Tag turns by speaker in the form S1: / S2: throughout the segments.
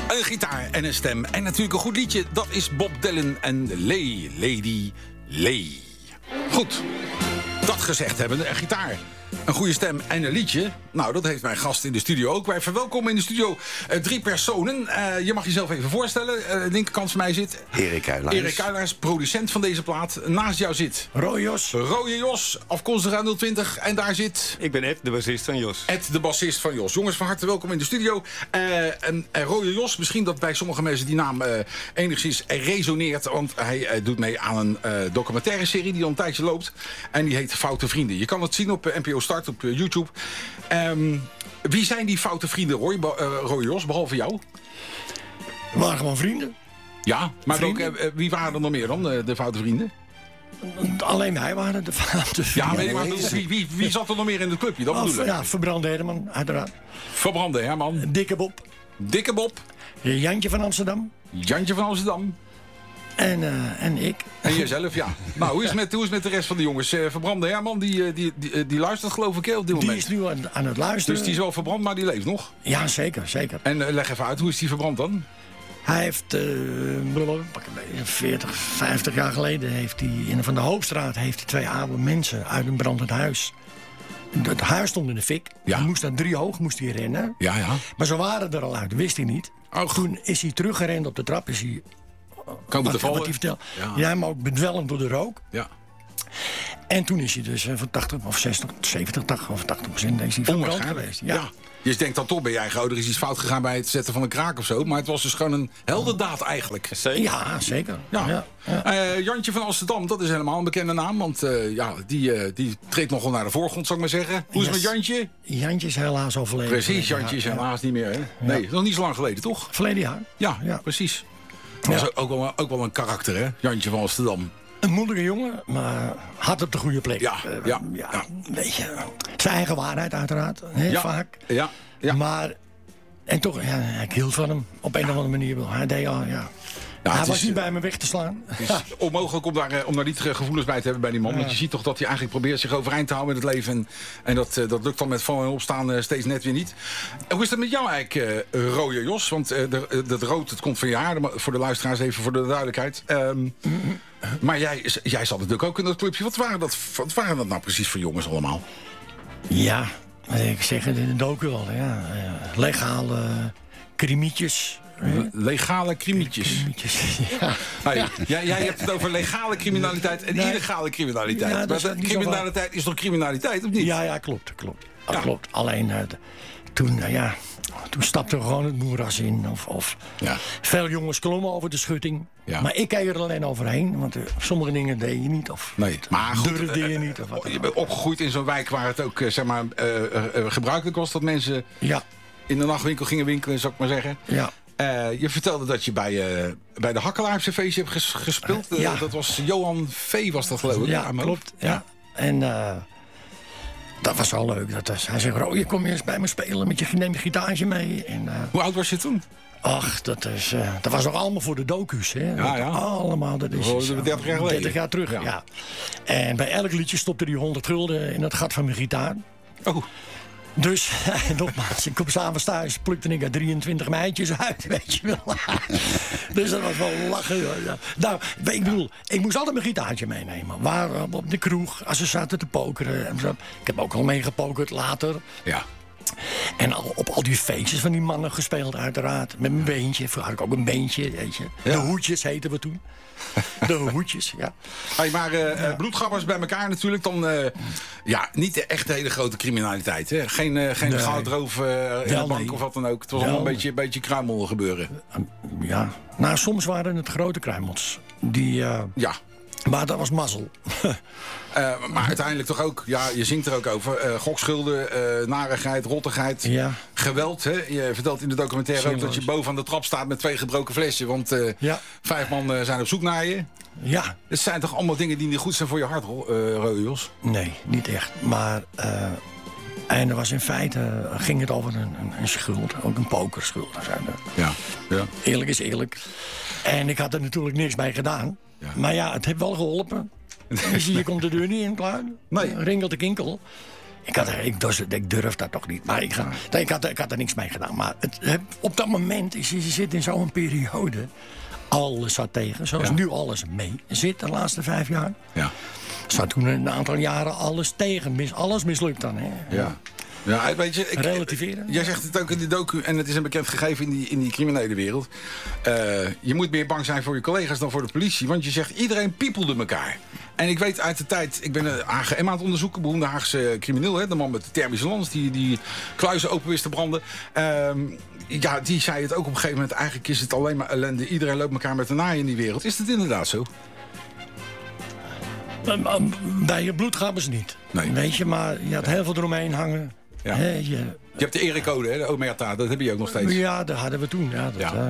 S1: Een gitaar en een stem en natuurlijk een goed liedje. Dat is Bob Dylan en Lady Lay. Goed, dat gezegd hebben, een gitaar, een goede stem en een liedje. Nou, dat heeft mijn gast in de studio ook. Wij verwelkomen in de studio 3 personen. Je mag jezelf even voorstellen. Linkerkant van mij zit
S2: Erik Kuijlaars.
S1: Erik Kuijlaars, producent van deze plaat. Naast jou zit
S3: Rode Jos.
S1: Rode Jos, afkomstig uit 020. En daar zit
S4: Ik ben Ed, de bassist van Jos.
S1: Ed, de bassist van Jos. Jongens, van harte welkom in de studio. En Rode Jos, misschien dat bij sommige mensen die naam enigszins resoneert. Want hij doet mee aan een documentaire serie die al een tijdje loopt. En die heet Foute Vrienden. Je kan het zien op NPO Start op YouTube. Wie zijn die foute vrienden, Rode Jos, behalve jou?
S3: We waren gewoon vrienden.
S1: Ja, maar ook,
S3: Vrienden?
S1: wie waren er nog meer dan, de foute vrienden?
S3: Alleen wij waren de foute
S1: Ja,
S3: vrienden.
S1: maar wie zat er nog meer in het clubje? Dat bedoel ik.
S3: Ja, Verbrande Herman, uiteraard.
S1: Verbrande Herman,
S3: Dikke Bob.
S1: Dikke Bob,
S3: Jantje van Amsterdam.
S1: Jantje van Amsterdam.
S3: En ik.
S1: En jezelf, ja. Nou, hoe is het met de rest van de jongens? Verbrande Herman, die luistert geloof ik op dit
S3: Die
S1: moment.
S3: is nu aan het luisteren.
S1: Dus die is wel verbrand, maar die leeft nog.
S3: Ja, zeker, zeker.
S1: En leg even uit, hoe is die verbrand dan?
S3: Hij heeft, pak een beetje, 40, 50 jaar geleden... heeft hij in Van de Hoogstraat heeft hij 2 oude mensen uit een brandend huis. Het huis stond in de fik.
S1: Ja.
S3: Hij moest naar 3 hoog moest hij rennen.
S1: Ja, ja.
S3: Maar ze waren er al uit, wist hij niet.
S1: Oh,
S3: Toen is hij teruggerend op de trap. Is hij,
S1: Komen te
S3: wat
S1: vallen.
S3: hij vertelt.
S1: Ja.
S3: Ja, maar ook bedwelmd door de rook.
S1: Ja.
S3: En toen is hij dus van 80 of 60, 70, 80 of 80% is hij verbrand
S1: Onwaarschijnlijk.
S3: geweest.
S1: Ja. Je denkt dan toch bij je eigen ouder is iets fout gegaan bij het zetten van een kraak of zo. Maar het was dus gewoon een heldendaad eigenlijk.
S4: Zeker.
S3: Ja, zeker.
S1: Ja. Jantje van Amsterdam, dat is helemaal een bekende naam. Want die treedt nogal naar de voorgrond, zou ik maar zeggen. Hoe is het met Jantje?
S3: Jantje is helaas overleden.
S1: Precies, Jantje is helaas niet meer. Hè? Nee, dat is nog niet zo lang geleden, toch?
S3: Verleden jaar.
S1: Ja,
S3: Ja.
S1: precies. Dat was ook wel een karakter, hè? Jantje van Amsterdam.
S3: Een moedige jongen, maar had op de goede plek.
S1: Ja.
S3: Weet je, zijn eigen waarheid uiteraard, hè,
S1: Ja.
S3: vaak.
S1: Ja.
S3: Maar, en toch, ja, ik hield van hem. Op een of andere manier. Hij deed al, ja. Hij
S1: het
S3: was
S1: is,
S3: niet bij me weg te slaan.
S1: Het is onmogelijk om daar niet gevoelens bij te hebben bij die man. Want je ziet toch dat hij eigenlijk probeert zich overeind te houden in het leven. En dat lukt dan met vallen en opstaan steeds net weer niet. En hoe is het met jou eigenlijk, Rode Jos? Want dat rood, het komt van je haar. Voor de luisteraars even voor de duidelijkheid. Maar jij zat natuurlijk ook in dat clubje. Wat waren dat nou precies voor jongens allemaal?
S3: Ja, ik zeg het in de docu al. Ja. Legale krimietjes.
S1: Legale krimietjes.
S3: Ja.
S1: Hey, jij hebt het over legale criminaliteit en illegale criminaliteit.
S3: Ja, dat
S1: maar
S3: is niet
S1: criminaliteit is toch criminaliteit, of niet?
S3: Ja, klopt. Dat
S1: Ja.
S3: klopt. Alleen toen stapte gewoon het moeras in. Of
S1: Ja.
S3: veel jongens klommen over de schutting.
S1: Ja.
S3: Maar ik keek er alleen overheen. Want sommige dingen deed je niet. Of
S1: Nee, maar goed,
S3: durfde je niet. Of wat dan
S1: je
S3: ook.
S1: bent opgegroeid in zo'n wijk waar het ook gebruikelijk was dat mensen
S3: Ja,
S1: in de nachtwinkel gingen winkelen, zou ik maar zeggen.
S3: ja.
S1: Je vertelde dat je bij de Hakkelaarse feestje hebt gespeeld.
S3: Ja.
S1: Dat was Johan V. was dat geloof ik.
S3: Ja,
S1: aan mijn
S3: klopt.
S1: hoofd.
S3: Ja. En dat was al leuk. Hij zegt, je kom eens bij me spelen. Neem je gitaartje mee. En,
S1: Hoe oud was je toen?
S3: ach, dat was nog allemaal voor de docu's. Hè.
S1: Ja.
S3: Allemaal, dat is
S1: Oh, 30 jaar geleden.
S3: 30 jaar terug,
S1: Ja.
S3: ja. En bij elk liedje stopte hij 100 gulden in het gat van mijn gitaar.
S1: Oh,
S3: Dus, nogmaals, ik kom s'avonds thuis, plukte ik er 23 meidjes uit, weet je wel. Dus dat was wel lachen. Hoor. Ja. Nou, ik bedoel, ik moest altijd mijn gitaartje meenemen. Waar op de kroeg, als ze zaten te pokeren. En zo. Ik heb ook al mee gepokerd later.
S1: ja.
S3: En op al die feestjes van die mannen gespeeld, uiteraard. Met mijn beentje. Vroeger had ik ook een beentje, weet je.
S1: Ja.
S3: De hoedjes heten we toen. De hoedjes, ja.
S1: Hey, maar bloedgabbers bij elkaar natuurlijk dan... niet de echt hele grote criminaliteit. Hè? Geen goudroof in de bank
S3: nee.
S1: of wat dan ook. Het was
S3: Wel.
S1: allemaal een beetje kruimel gebeuren.
S3: Ja. Nou, soms waren het grote kruimels.
S1: Ja.
S3: Maar dat was mazzel.
S1: Maar uiteindelijk toch ook, ja, je zingt er ook over. Gokschulden, narigheid, rottigheid,
S3: Ja.
S1: geweld. Hè? Je vertelt in de documentaire ook dat je boven aan de trap staat met 2 gebroken flessen. Want
S3: Ja.
S1: 5 man zijn op zoek naar je.
S3: Ja.
S1: Het zijn toch allemaal dingen die niet goed zijn voor je hart, Rode Jos?
S3: Nee, niet echt. Maar en er was in feite, ging het over een schuld. Ook een pokerschuld.
S1: Ja.
S3: Eerlijk is eerlijk. En ik had er natuurlijk niks mee gedaan.
S1: Ja.
S3: Maar ja, het heeft wel geholpen. Je komt de deur niet in, klaar.
S1: Nee.
S3: Ringelt de kinkel. Ik durf dat toch niet. Maar ik had er niks mee gedaan. Maar op dat moment, je zit in zo'n periode... Alles zat tegen, zoals nu alles mee zit de laatste 5 jaar.
S1: Ja.
S3: Zat toen een aantal jaren alles tegen. Alles mislukt dan, hè?
S1: Ja. Ja, weet je,
S3: relativeren.
S1: Jij zegt het ook in die docu, en het is een bekend gegeven in die criminele wereld. Je moet meer bang zijn voor je collega's dan voor de politie. Want je zegt, iedereen piepelde elkaar. En ik weet uit de tijd, ik ben een AGM aan het onderzoeken, beroemde Haagse crimineel, hè, de man met de thermische lans, die kluizen open wist te branden. Ja, die zei het ook op een gegeven moment, eigenlijk is het alleen maar ellende. Iedereen loopt elkaar met de naai in die wereld. Is dat inderdaad zo?
S3: Bij je bloed gaan ze niet. Nee. Weet je, maar je had heel veel eromheen hangen.
S1: Ja. Je hebt de erecode, hè, de omerta, dat heb je ook nog steeds.
S3: Ja, dat hadden we toen.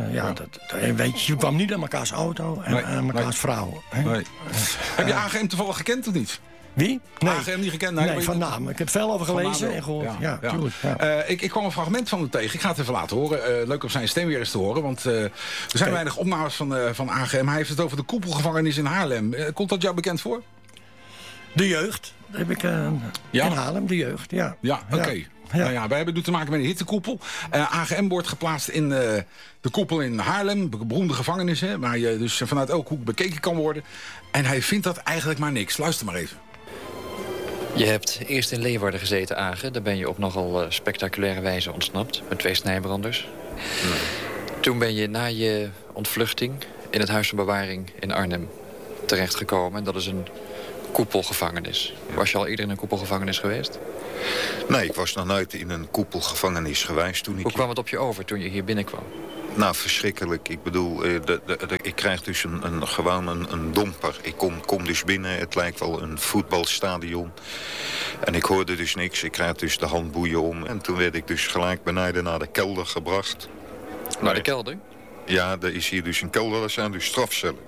S3: Weet je kwam niet aan mekaars auto en aan mekaars vrouwen.
S1: Nee. Heb je AGM toevallig gekend of niet?
S3: Wie? Nee.
S1: AGM niet gekend?
S3: Nee, van naam. Ik heb veel over gelezen en gehoord. Ja, tuurlijk. Ja.
S1: Ik kwam een fragment van hem tegen. Ik ga het even laten horen. Leuk om zijn stem weer eens te horen. Want er zijn weinig opnames van AGM. Hij heeft het over de koepelgevangenis in Haarlem. Komt dat jou bekend voor?
S3: De jeugd. Dat heb ik in Haarlem, de jeugd. Ja,
S1: oké. Ja. Nou ja, wij hebben nu te maken met een hittekoepel. AGM wordt geplaatst in de koepel in Haarlem. Beroemde gevangenis, hè, waar je dus vanuit elke hoek bekeken kan worden. En hij vindt dat eigenlijk maar niks. Luister maar even.
S2: Je hebt eerst in Leeuwarden gezeten, Agen. Daar ben je op nogal spectaculaire wijze ontsnapt. Met 2 snijbranders. Toen ben je na je ontvluchting in het Huis van Bewaring in Arnhem terechtgekomen. En dat is een koepelgevangenis. Was je al eerder in een koepelgevangenis geweest?
S4: Nee, ik was nog nooit in een koepelgevangenis geweest.
S2: Hoe kwam het op je over toen je hier binnenkwam?
S4: Nou, verschrikkelijk. Ik bedoel, ik krijg dus gewoon een domper. Ik kom dus binnen, het lijkt wel een voetbalstadion. En ik hoorde dus niks. Ik krijg dus de handboeien om. En toen werd ik dus gelijk beneden naar de kelder gebracht.
S2: Naar de kelder?
S4: Ja, er is hier dus een kelder, dat zijn dus strafcellen.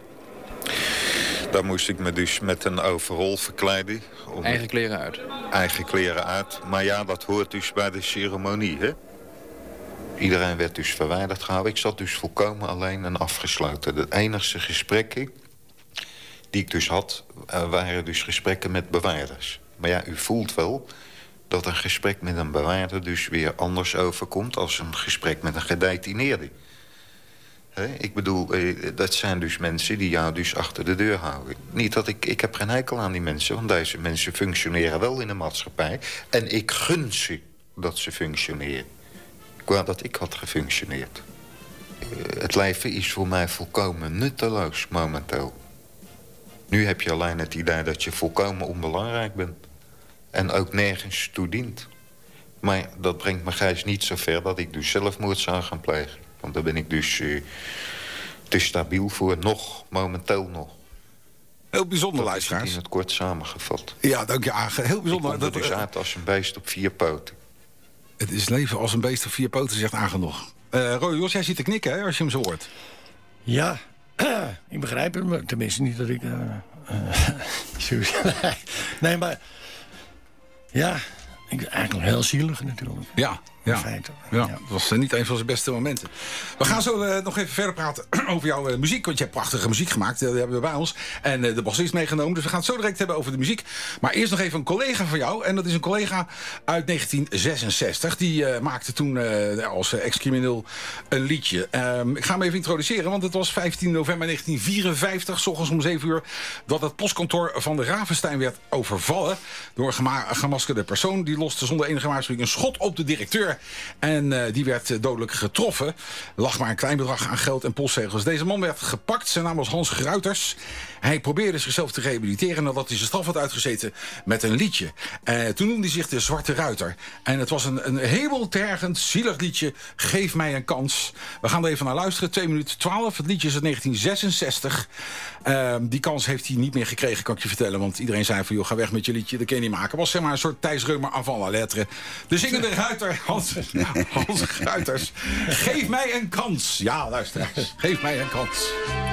S4: Daar moest ik me dus met een overall verkleiden.
S2: Eigen kleren uit?
S4: Eigen kleren uit. Maar ja, dat hoort dus bij de ceremonie, hè? Iedereen werd dus verwijderd gehouden. Ik zat dus volkomen alleen en afgesloten. De enige gesprekken die ik dus had, waren dus gesprekken met bewaarders. Maar ja, u voelt wel dat een gesprek met een bewaarder dus weer anders overkomt als een gesprek met een gedetineerde. Ik bedoel, dat zijn dus mensen die jou dus achter de deur houden. Niet dat ik heb geen hekel aan die mensen, want deze mensen functioneren wel in de maatschappij. En ik gun ze dat ze functioneren. Ik wou dat ik had gefunctioneerd. Het leven is voor mij volkomen nutteloos momenteel. Nu heb je alleen het idee dat je volkomen onbelangrijk bent. En ook nergens toe dient. Maar dat brengt mijn geest niet zo ver dat ik dus zelfmoord zou gaan plegen. Want daar ben ik dus te stabiel voor, momenteel nog.
S1: Heel bijzonder, luisteraars.
S4: Dat is in het kort samengevat.
S1: Ja, dank je, Agen. Heel bijzonder.
S4: Ik kom er dus uit als een beest op 4 poten.
S1: Het is leven als een beest op 4 poten, zegt Agen nog. Roy Jos, jij zit te knikken, hè, als je hem zo hoort.
S3: Ja, ik begrijp het, maar tenminste niet dat ik... nee, maar... Ja, eigenlijk heel zielig natuurlijk.
S1: Ja. Dat was niet een van zijn beste momenten. We gaan zo nog even verder praten over jouw muziek. Want je hebt prachtige muziek gemaakt. Die hebben we bij ons. En de bassist meegenomen. Dus we gaan het zo direct hebben over de muziek. Maar eerst nog even een collega van jou. En dat is een collega uit 1966. Die maakte toen als ex-crimineel een liedje. Ik ga hem even introduceren. Want het was 15 november 1954. 's ochtends om 7 uur. Dat het postkantoor van de Ravenstein werd overvallen. Door een gemaskerde persoon. Die loste zonder enige waarschuwing een schot op de directeur. En die werd dodelijk getroffen. Er lag maar een klein bedrag aan geld en postzegels. Deze man werd gepakt. Zijn naam was Hans Gruiters. Hij probeerde zichzelf te rehabiliteren nadat hij zijn straf had uitgezeten met een liedje. Toen noemde hij zich de Zwarte Ruiter. En het was een hemeltergend, zielig liedje. Geef mij een kans. We gaan er even naar luisteren. 2 minuten 12. Het liedje is uit 1966. Die kans heeft hij niet meer gekregen, kan ik je vertellen. Want iedereen zei van, joh, ga weg met je liedje. Dat kun je niet maken. Het was zeg maar een soort Thijs Reumer avant la lettre. De zingende ruiter, Hans Gruiters. Geef mij een kans. Ja, luister eens. Geef mij een kans.